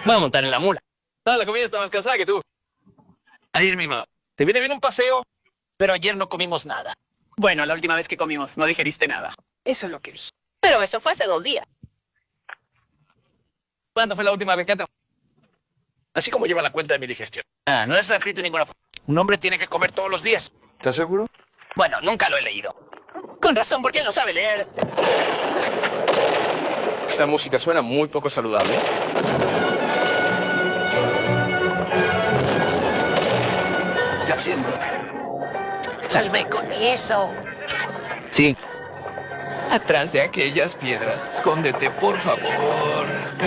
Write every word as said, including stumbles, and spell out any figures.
Voy a montar en la mula. Ah, la comida está más cansada que tú. Ayer mismo. ¿Te viene bien un paseo? Pero ayer no comimos nada. Bueno, la última vez que comimos, no digeriste nada. Eso es lo que dije. Pero eso fue hace dos días. ¿Cuándo fue la última vez que te... Así como lleva la cuenta de mi digestión. Ah, no está escrito en ninguna forma. Un hombre tiene que comer todos los días. ¿Estás seguro? Bueno, nunca lo he leído. Con razón, porque él no sabe leer. Esta música suena muy poco saludable. ¿Qué haciendo? Salve con eso. Sí. Atrás de aquellas piedras. Escóndete, por favor.